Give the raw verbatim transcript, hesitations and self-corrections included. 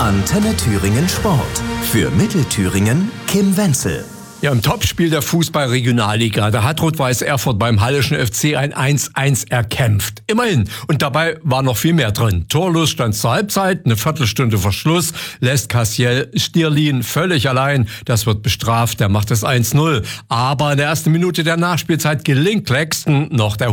Antenne Thüringen Sport. Für Mittelthüringen Kim Wenzel. Ja, im Topspiel der Fußball-Regionalliga, da hat Rot-Weiß Erfurt beim Hallischen F C ein eins eins erkämpft. Immerhin. Und dabei war noch viel mehr drin. Torlos stand zur Halbzeit, eine Viertelstunde vor Schluss lässt Kassiel Stirlin völlig allein. Das wird bestraft, der macht es eins null. Aber in der ersten Minute der Nachspielzeit gelingt Claxton noch der